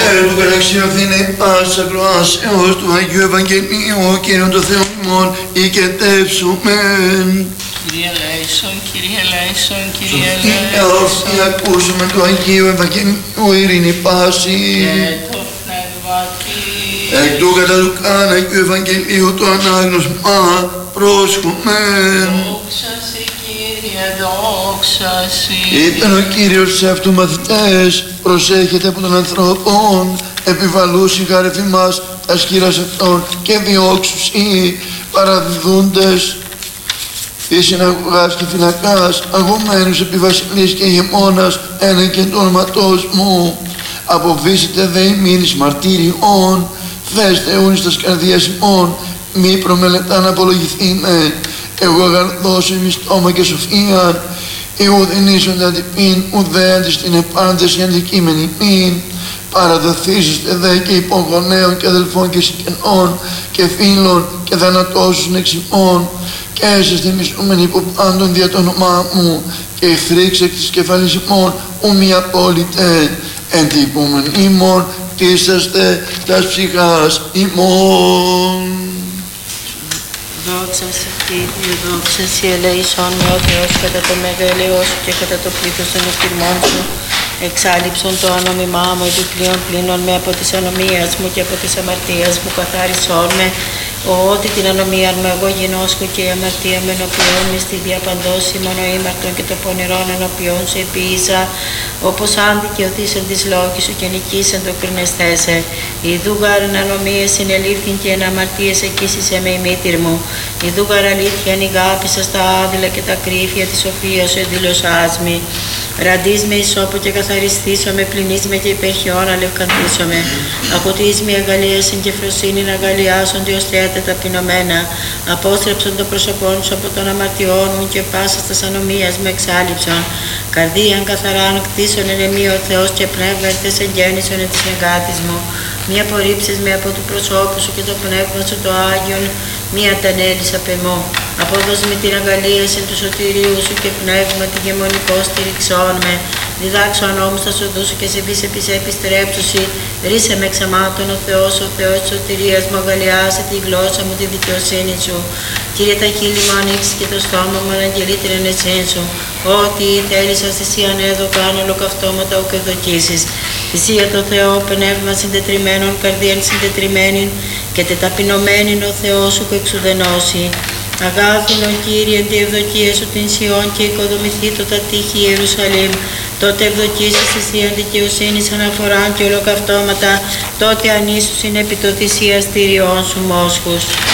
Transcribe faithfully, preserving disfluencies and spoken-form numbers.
Εν του καταξιωθήνε ας ακροάσεως του Αγίου Ευαγγελίου Κύριον το Θεό ημών οικετεύσουμεν. Κύριε Λέησον, Κύριε Λέησον, Κύριε Σοφία Λέησον. αυτή ακούσουμε του Αγίου Ευαγγελίου ειρήνη πάση. Και το πνεύμα της. Εκ του κατά του καν Αγίου Ευαγγελίου το ανάγνωσμα πρόσχομεν. Δόξα σε Κύριε, δόξα σε. Είπεν ο Κύριος σε αυτού μαθητές, προσέχετε από των ανθρώπων, επιβαλούσι γαρεφή μας τα σχήρας αυτών και διώξουσι παραδιδούντες εις συναγωγάς και φυλακάς, αγωμένους επί βασιλείς και ηγεμόνας ένα και του όνοματός μου. Αποβήσετε δε ημίν εις μαρτύριον, θέστε ούν εις τας καρδίας ημών, μη προμελετάν απολογηθήνε. Εγώ αγαρδώσω ημί στόμα και σοφίαν, ουδεν ίσον αντιπίν, ουδέ αντις την επάντηση αντικείμενη μην. Παραδοθήσεστε δε και υπογονέων και αδελφών και συγγενών και φίλων και θανατώσουν εξ ημών και έσαστε μισούμενοι υπό πάντων δια το όνομά μου και η φρίξη εκ της κεφαλής ημών ου μη απόλυτε εν τη υπόμεν ημών κτίσαστε τας ψυχάς ημών. Δόξα σε Κύριε, δόξα σε ελέησον με ο Θεός κατά το μεγαλείο σου και κατά το πλήθος των οφθαλμών σου. Εξάλληψον το ανομιμά μου, επιπλέον πλήνων με από της ανομίας μου και από της αμαρτίας μου καθάρισόν με. Ότι την ανομία μου εγώ γινώσκω και η αμαρτία με ενωπιών με στη διαπαντός ημών ο ήμαρτον και το πονηρόν ενωπιών σου επίησα. Όπως αν δικαιωθήσαν τις λόγοι σου και νικήσαν το κρινεστέσε. Ιδού γάρεν ανομίες συνελήφθην και εν αμαρτίες εκείσισε με η μήτηρ μου. Ιδού γαρ αλήθεια νηγάπησα στα άδειλα και τα κρύφια της σοφίας σου εδήλωσάς μη. Ραντείς με ισόπο και καθαριστήσω με, πλυνείς με και υπερχιόν αλευκανθήσω με. Ακουτείς με αγαλίασιν και φροσύνην αγαλιάσονται ως θέατα ταπεινωμένα. Απόστρεψον το πρόσωπόν σου από των αμαρτιών μου και πάσα τας ανομίας με εξάλληψον. Καρδίαν καθαράν κτίσον εν εμεί ο Θεός και πνεύμα ερθές εγγέννησον εν της νεγάτης μου. Μη απορρίψεις με από του προσώπου σου και το πνεύμα σου το Άγιον, μη ατανέλεις απ' εμό. Απόδος με την αγαλίαση του σωτηρίου σου και πνεύμα τη γεμονικό στηριξών με. Διδάξω νόμους τα σοδού σου και σε βise επί σε επιστρέψουσι. Ρίσε με εξαμάτων ο Θεός, ο Θεός της σωτηρίας μου, αγαλιάσε τη γλώσσα μου, τη δικαιοσύνη σου. Κύριε τα χείλη μου ανοίξει και το στόμα μου αναγγελεί την ενεσύν σου. Ό,τι θέλεις θυσίαν έδω κάνω ολοκαυτώματα ουκ ευδοκίσεις. Θυσία το Θεό, πνεύμα συντετριμένων, καρδίαν συντετριμένην και τεταπεινωμένην ο Θεός σου που εξουδενώσει. Αγάθινο Κύριε, εν τη ευδοκία σου την Σιών και οικοδομηθεί το τα τείχη Ιερουσαλήμ. Τότε ευδοκίσεις θυσίαν δικαιοσύνης αναφοράν και ολοκαυτώματα, τότε ανήσουσιν επί το θυσιαστήριόν σου μόσχους.